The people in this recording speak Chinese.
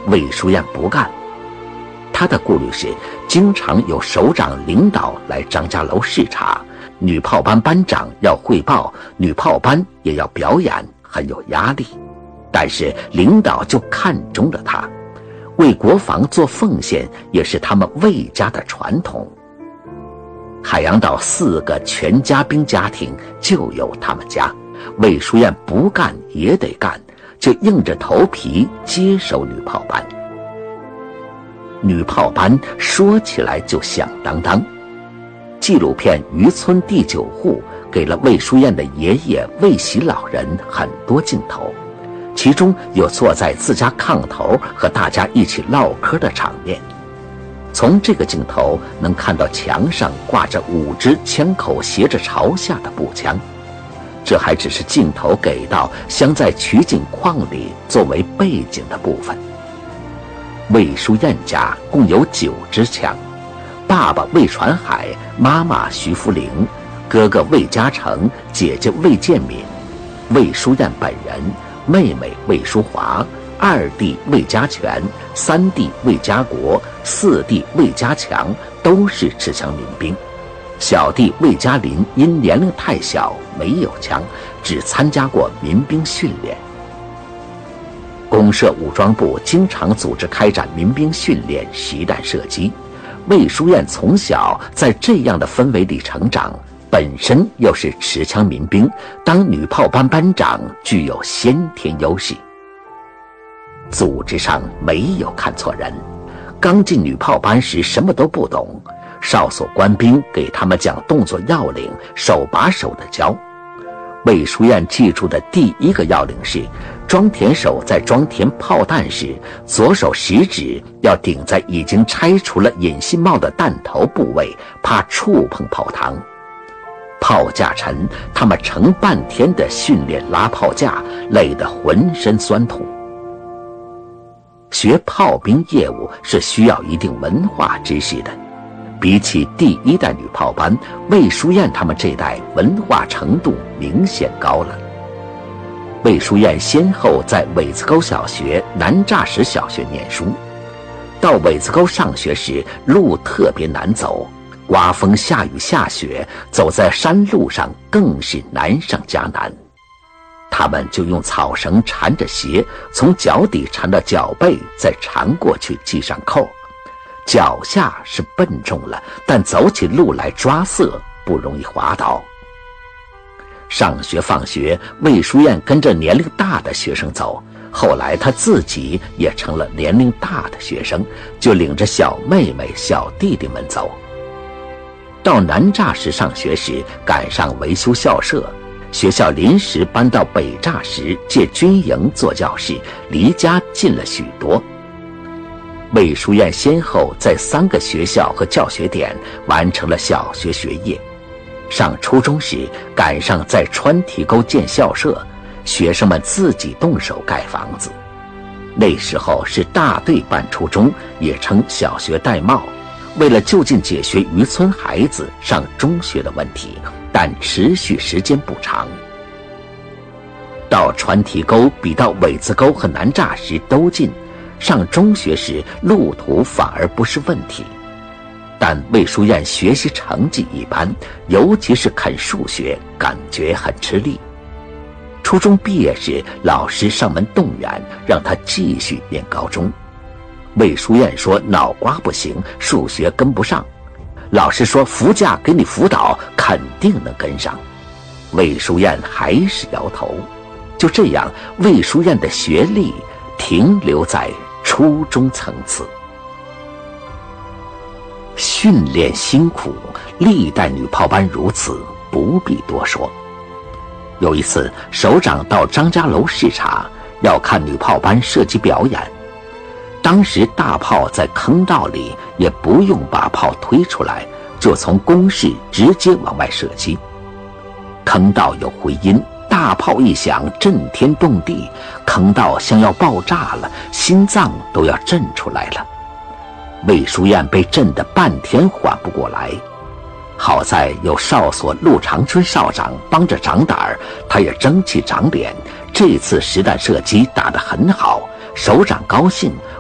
魏书燕不干。他的顾虑是，经常有首长领导来张家楼视察，女炮班班长要汇报，女炮班也要表演，很有压力。但是领导就看中了他，为国防做奉献也是他们魏家的传统。海洋岛4个全家兵家庭就有他们家，魏书燕不干也得干，就硬着头皮接手女炮班。女炮班说起来就响当当。纪录片《渔村第9户》给了魏书燕的爷爷魏喜老人很多镜头，其中有坐在自家炕头和大家一起唠嗑的场面。从这个镜头能看到墙上挂着5支枪口斜着朝下的步枪，这还只是镜头给到镶在取景框里作为背景的部分。魏书燕家共有9支枪，爸爸魏传海，妈妈徐福玲，哥哥魏嘉诚，姐姐魏建敏，魏书燕本人，妹妹魏淑华，2弟魏家全，3弟魏家国，4弟魏家强都是持枪民兵。小弟魏家林因年龄太小没有枪，只参加过民兵训练。公社武装部经常组织开展民兵训练、实弹射击。魏书燕从小在这样的氛围里成长，本身又是持枪民兵，当女炮班班长具有先天优势。组织上没有看错人，刚进女炮班时什么都不懂，哨所官兵给他们讲动作要领，手把手的教。魏书燕记住的第一个要领是，装填手在装填炮弹时，左手食指要顶在已经拆除了引信帽的弹头部位，怕触碰炮膛。炮架沉，他们成半天的训练拉炮架，累得浑身酸痛。学炮兵业务是需要一定文化知识的，比起第1代女炮班，魏书燕他们这代文化程度明显高了。魏书燕先后在苇子沟小学、南栅石小学念书。到苇子沟上学时，路特别难走，刮风下雨下雪，走在山路上更是难上加难。他们就用草绳缠着鞋，从脚底缠到脚背，再缠过去系上扣。脚下是笨重了，但走起路来抓色，不容易滑倒。上学放学，魏书燕跟着年龄大的学生走，后来她自己也成了年龄大的学生，就领着小妹妹小弟弟们走。到南栅时上学时，赶上维修校舍，学校临时搬到北栅时，借军营做教室，离家近了许多。魏书燕先后在3个学校和教学点完成了小学学业。上初中时赶上在川堤沟建校舍，学生们自己动手盖房子。那时候是大队办初中，也称小学戴帽，为了就近解决渔村孩子上中学的问题，但持续时间不长。到川堤沟比到苇子沟和南栅时都近，上中学时路途反而不是问题。但魏书燕学习成绩一般，尤其是看数学，感觉很吃力。初中毕业时，老师上门动员，让他继续念高中。魏书燕说脑瓜不行，数学跟不上。老师说扶驾给你辅导，肯定能跟上。魏书燕还是摇头。就这样，魏书燕的学历停留在初中层次。训练辛苦，历代女炮班如此，不必多说。有一次，首长到张家楼视察，要看女炮班射击表演。当时大炮在坑道里，也不用把炮推出来，就从工事直接往外射击。坑道有回音，大炮一响，震天动地，坑道像要爆炸了，心脏都要震出来了。魏书燕被震得半天缓不过来，好在有哨所陆长春哨长帮着长胆儿，他也争气长脸。这次实弹射击打得很好，首长高兴，